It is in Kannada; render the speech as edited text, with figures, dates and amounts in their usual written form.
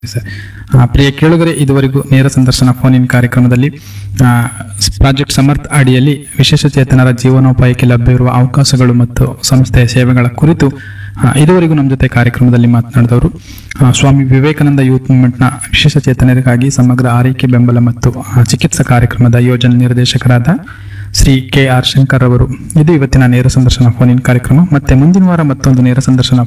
ಸರ್. ಪ್ರಿಯ ಕೇಳುಗರೆ, ಇದುವರೆಗೂ ನೇರ ಸಂದರ್ಶನ ಫೋನ್ ಇನ್ ಕಾರ್ಯಕ್ರಮದಲ್ಲಿ ಪ್ರಾಜೆಕ್ಟ್ ಸಮರ್ಥ್ ಅಡಿಯಲ್ಲಿ ವಿಶೇಷ ಚೇತನರ ಜೀವನೋಪಾಯಕ್ಕೆ ಲಭ್ಯವಿರುವ ಅವಕಾಶಗಳು ಮತ್ತು ಸಂಸ್ಥೆಯ ಸೇವೆಗಳ ಕುರಿತು ಇದುವರೆಗೂ ನಮ್ಮ ಜೊತೆ ಕಾರ್ಯಕ್ರಮದಲ್ಲಿ ಮಾತನಾಡಿದವರು ಸ್ವಾಮಿ ವಿವೇಕಾನಂದ ಯೂತ್ ಮೂವ್ಮೆಂಟ್ನ ವಿಶೇಷ ಚೇತನರಿಗಾಗಿ ಸಮಗ್ರ ಆರೈಕೆ ಬೆಂಬಲ ಮತ್ತು ಚಿಕಿತ್ಸಾ ಕಾರ್ಯಕ್ರಮದ ಯೋಜನಾ ನಿರ್ದೇಶಕರಾದ ಶ್ರೀ KR ಶಂಕರ್ ಅವರು. ಇದು ಇವತ್ತಿನ ನೇರ ಸಂದರ್ಶನ ಫೋನ್ ಇನ್ ಕಾರ್ಯಕ್ರಮ. ಮತ್ತೆ ಮುಂದಿನ ವಾರ ಮತ್ತೊಂದು ನೇರ ಸಂದರ್ಶನ